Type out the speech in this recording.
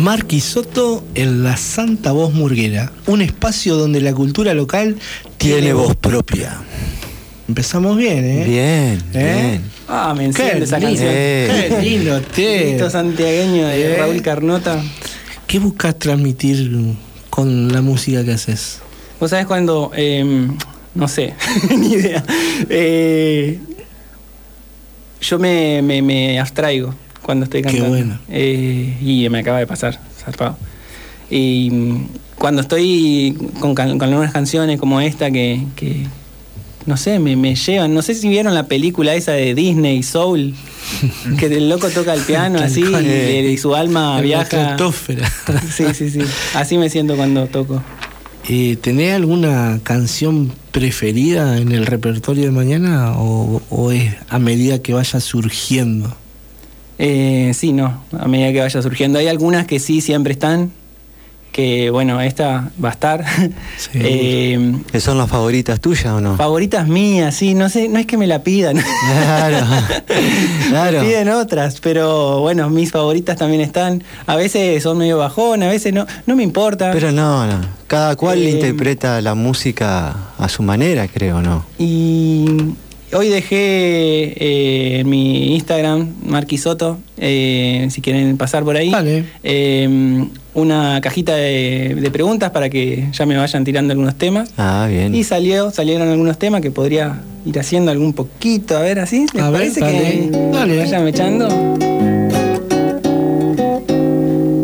Marky Soto en la Santa Voz Murguera, un espacio donde la cultura local tiene voz propia. Empezamos bien, ¿eh? Bien. Ah, me enciende esa canción. Qué lindo Grito santiagueño de Raúl Carnota. ¿Qué buscas transmitir con la música que haces? Vos sabés cuando, no sé, ni idea. Yo me abstraigo cuando estoy cantando. Qué bueno. Y me acaba de pasar, zarpado. Y cuando estoy con algunas canciones como esta que no sé, me llevan. No sé si vieron la película esa de Disney, Soul, que el loco toca el piano así y su alma viaja. Sí. Así me siento cuando toco. ¿Tenés alguna canción preferida en el repertorio de mañana o es a medida que vaya surgiendo? Sí, no, a medida que vaya surgiendo. Hay algunas que sí siempre están, que bueno, esta va a estar. Sí. ¿Que son las favoritas tuyas o no? Favoritas mías, sí, no sé, no es que me la pidan. Claro. Me piden otras, pero bueno, mis favoritas también están. A veces son medio bajón, a veces no me importa. Pero no. Cada cual interpreta la música a su manera, creo, ¿no? Y hoy dejé en mi Instagram, Marky Soto, si quieren pasar por ahí, vale. Una cajita de preguntas para que ya me vayan tirando algunos temas. Ah, bien. Y salieron algunos temas que podría ir haciendo algún poquito, a ver, así. ¿Les parece que dale. vayan echando?